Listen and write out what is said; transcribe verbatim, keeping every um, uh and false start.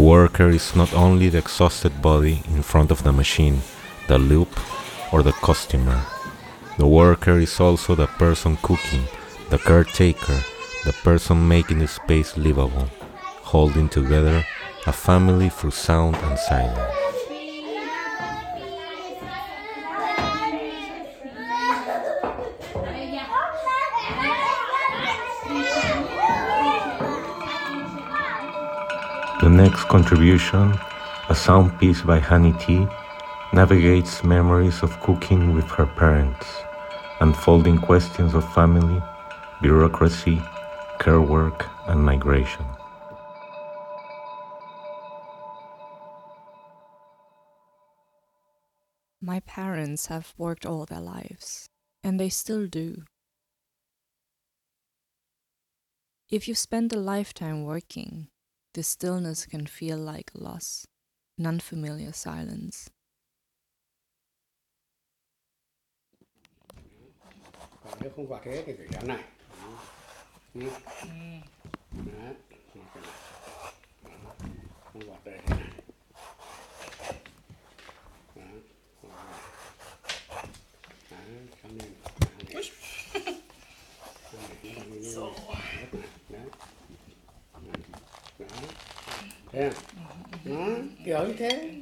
worker is not only the exhausted body in front of the machine, the loop, or the customer. The worker is also the person cooking, the caretaker, the person making the space livable, holding together a family through sound and silence. The next contribution, a sound piece by Honey T, navigates memories of cooking with her parents, unfolding questions of family, bureaucracy, care work, and migration. My parents have worked all their lives, and they still do. If you spend a lifetime working, the stillness can feel like a loss, an unfamiliar silence. Nếu không vào thế thì phải dán này. Ừ. Đấy. Không vào đây thế này. Đó. Đấy. Cho nên Đấy. Thế à? Đó, kiểu như thế.